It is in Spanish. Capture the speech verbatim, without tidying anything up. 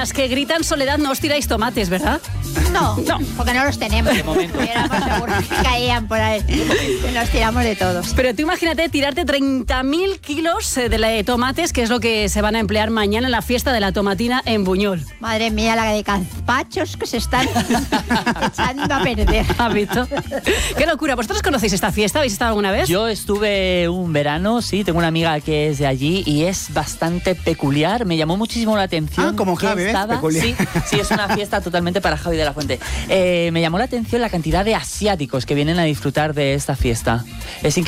las que gritan soledad no os tiráis tomates, ¿verdad? No, No. porque no los tenemos. De momento. Éramos seguros que caían por ahí. Nos tiramos de todos. Pero tú imagínate tirarte treinta mil kilos de, la- de tomates, que es lo que se van a emplear mañana en la fiesta de la tomatina en Buñol. Madre mía, la de gazpachos que se están echando a perder. ¿Has visto? ¡Qué locura! ¿Vosotros conocéis esta fiesta? ¿Habéis estado alguna vez? Yo estuve un verano, sí, tengo una amiga que es de allí y es bastante peculiar. Me llamó muchísimo la atención. Ah, como que Javi, ¿ves? estaba- Peculiar. Sí, sí, es una fiesta totalmente para Javi de la Fuente. Eh, me llamó la atención la cantidad de asiáticos que vienen a disfrutar de esta fiesta. Es increíble.